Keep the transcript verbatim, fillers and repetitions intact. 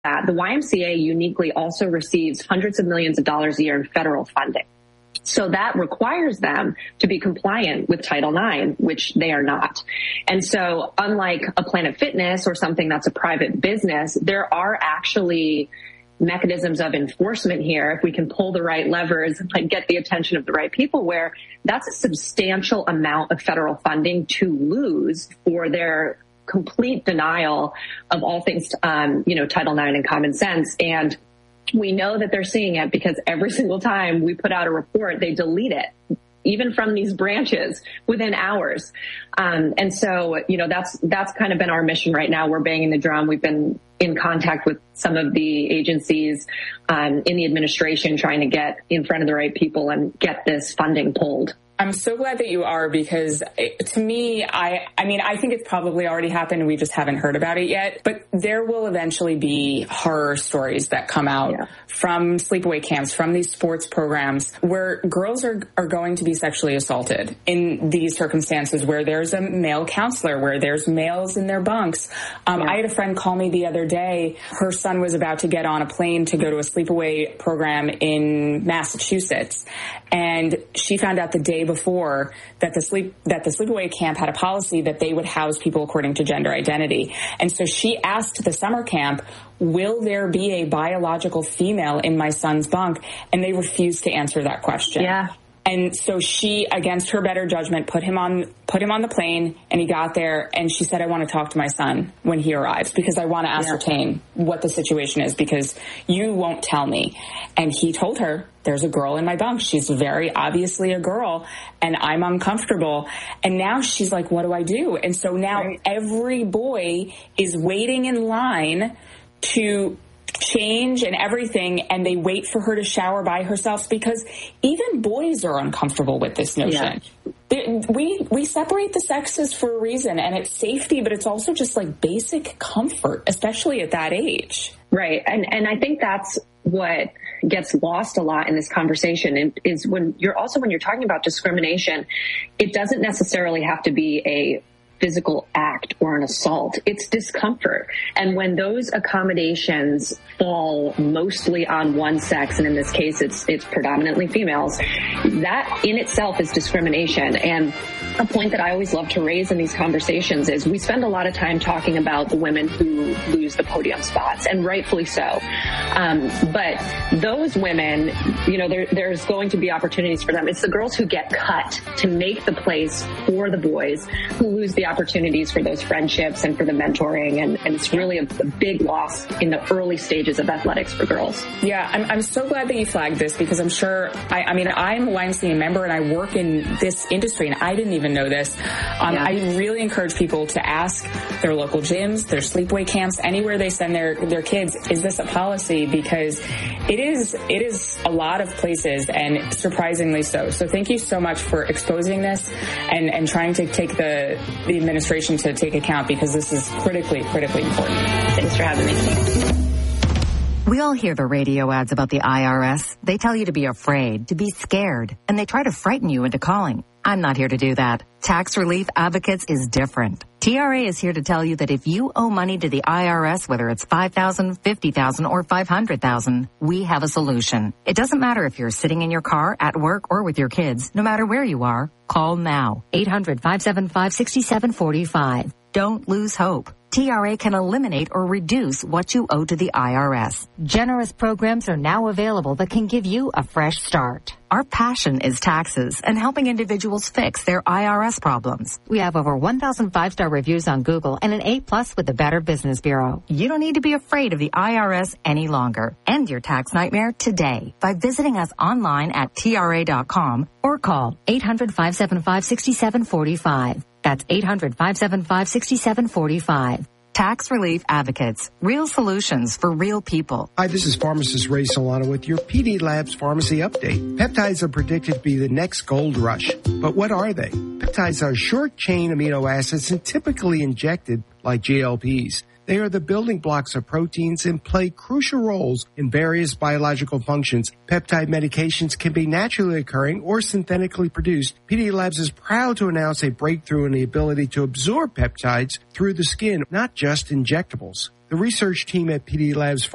that, the Y M C A uniquely also receives hundreds of millions of dollars a year in federal funding. So that requires them to be compliant with Title nine, which they are not. And so unlike a Planet Fitness or something that's a private business, there are actually mechanisms of enforcement here, if we can pull the right levers and like get the attention of the right people, where that's a substantial amount of federal funding to lose for their complete denial of all things, um, you know, Title nine and common sense. And we know that they're seeing it because every single time we put out a report, they delete it, even from these branches within hours. Um, and so, you know, that's, that's kind of been our mission right now. We're banging the drum. We've been in contact with some of the agencies, um, in the administration, trying to get in front of the right people and get this funding pulled. I'm so glad that you are, because it, to me, I, I mean, I think it's probably already happened and we just haven't heard about it yet, but there will eventually be horror stories that come out yeah. from sleepaway camps, from these sports programs where girls are, are going to be sexually assaulted in these circumstances where there's a male counselor, where there's males in their bunks. Um, yeah. I had a friend call me the other day. Her son was about to get on a plane to go to a sleepaway program in Massachusetts, and she found out the day before that the sleep that the sleepaway camp had a policy that they would house people according to gender identity. And so she asked the summer camp, will there be a biological female in my son's bunk? And they refused to answer that question. Yeah. And so she, against her better judgment, put him on put him on the plane, and he got there, and she said, I want to talk to my son when he arrives because I want to ascertain yeah. what the situation is, because you won't tell me. And he told her, there's a girl in my bunk. She's very obviously a girl, and I'm uncomfortable. And now she's like, what do I do? And so now right. every boy is waiting in line to change and everything, and they wait for her to shower by herself, because even boys are uncomfortable with this notion. Yeah. We we separate the sexes for a reason, and it's safety, but it's also just like basic comfort, especially at that age. Right. And and I think that's what gets lost a lot in this conversation is when you're also when you're talking about discrimination, it doesn't necessarily have to be a physical act or an assault. It's discomfort. And when those accommodations fall mostly on one sex, and in this case it's it's predominantly females, that in itself is discrimination. And a point that I always love to raise in these conversations is we spend a lot of time talking about the women who lose the podium spots, and rightfully so. Um, but those women, you know, there, there's going to be opportunities for them. It's the girls who get cut to make the place for the boys who lose the opportunities for those friendships and for the mentoring. And, and it's really a, a big loss in the early stages of athletics for girls. Yeah, I'm, I'm so glad that you flagged this, because I'm sure, I, I mean, I'm a Y M C A member and I work in this industry, and I didn't even know this. Um, yeah. I really encourage people to ask their local gyms, their sleepaway camps, anywhere they send their, their kids, is this a policy? Because it is, it is a lot of places, and surprisingly so. So thank you so much for exposing this and, and trying to take the, the administration to take account, because this is critically, critically important. Thanks for having me. We all hear the radio ads about the I R S. They tell you to be afraid, to be scared, and they try to frighten you into calling. I'm not here to do that. Tax Relief Advocates is different. T R A is here to tell you that if you owe money to the I R S, whether it's five thousand dollars, fifty thousand dollars, or five hundred thousand dollars, we have a solution. It doesn't matter if you're sitting in your car, at work, or with your kids. No matter where you are, call now. eight hundred, five seven five, six seven four five. Don't lose hope. T R A can eliminate or reduce what you owe to the I R S. Generous programs are now available that can give you a fresh start. Our passion is taxes and helping individuals fix their I R S problems. We have over one thousand five-star reviews on Google and an A plus with the Better Business Bureau. You don't need to be afraid of the I R S any longer. End your tax nightmare today by visiting us online at T R A dot com or call eight hundred, five seven five, six seven four five. That's eight hundred, five seven five, six seven four five. Tax Relief Advocates. Real solutions for real people. Hi, this is pharmacist Ray Solano with your P D Labs Pharmacy Update. Peptides are predicted to be the next gold rush. But what are they? Peptides are short-chain amino acids and typically injected like G L Ps. They are the building blocks of proteins and play crucial roles in various biological functions. Peptide medications can be naturally occurring or synthetically produced. P D Labs is proud to announce a breakthrough in the ability to absorb peptides through the skin, not just injectables. The research team at P D Labs